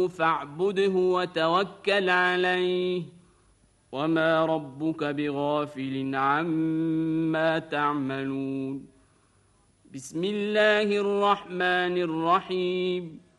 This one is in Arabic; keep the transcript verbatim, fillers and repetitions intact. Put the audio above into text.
فاعبده وتوكل عليه وما ربك بغافل عما تعملون. بسم الله الرحمن الرحيم